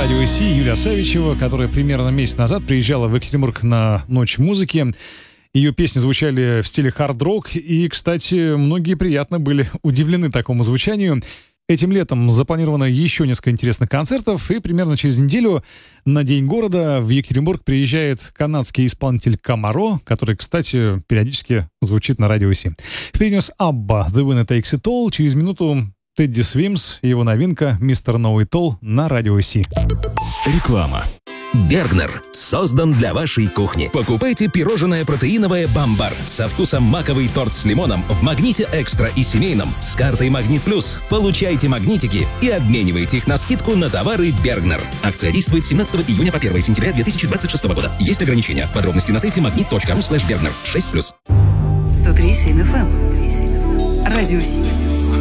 радио СИ Юлия Савичева, которая примерно месяц назад приезжала в Екатеринбург на Ночь музыки. Ее песни звучали в стиле хард-рок, и, кстати, многие приятно были удивлены такому звучанию. Этим летом запланировано еще несколько интересных концертов, и примерно через неделю на День города в Екатеринбург приезжает канадский исполнитель Камаро, который, кстати, периодически звучит на радио СИ. Впереди нас Абба «The Winner Takes It All», через минуту Тедди Свимс и его новинка «Mr. Know It All» на радио СИ. Реклама. Бергнер создан для вашей кухни. Покупайте пирожное протеиновое «Бамбар» со вкусом маковый торт с лимоном в «Магните Экстра» и семейном с картой «Магнит Плюс». Получайте магнитики и обменивайте их на скидку на товары Бергнер. Акция действует с 17 июня по 1 сентября 2026 года. Есть ограничения. Подробности на сайте magnet.ru/Bergner. 6+. 103.7 FM. Радио СИ.